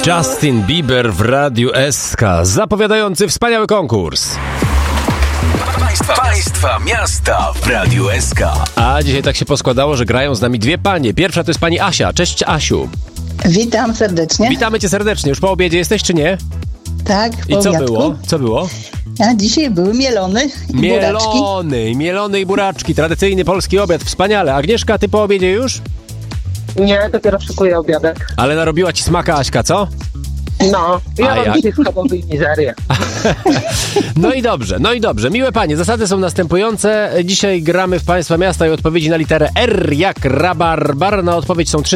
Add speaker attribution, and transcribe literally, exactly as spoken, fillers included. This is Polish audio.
Speaker 1: Justin Bieber w Radiu S K, zapowiadający wspaniały konkurs.
Speaker 2: Państwa, państwa miasta w Radiu S K.
Speaker 1: A dzisiaj tak się poskładało, że grają z nami dwie panie. Pierwsza to jest pani Asia. Cześć, Asiu.
Speaker 3: Witam serdecznie.
Speaker 1: Witamy cię serdecznie. Już po obiedzie jesteś, czy nie?
Speaker 3: Tak, po
Speaker 1: I co
Speaker 3: obiadku.
Speaker 1: było? Co było?
Speaker 3: A dzisiaj były mielony i buraczki.
Speaker 1: Mielony, mielony i buraczki. Tradycyjny polski obiad. Wspaniale. Agnieszka, ty po obiedzie już?
Speaker 4: Nie, dopiero szykuję obiadek.
Speaker 1: Ale narobiła ci smaka Aśka, co?
Speaker 4: No,
Speaker 1: A
Speaker 4: ja mam
Speaker 1: jak?
Speaker 4: dzisiaj schabowy i mizerię.
Speaker 1: No i dobrze, no i dobrze. Miłe panie, zasady są następujące. Dzisiaj gramy w państwa miasta i odpowiedzi na literę R jak rabarbar. Na odpowiedź są trzy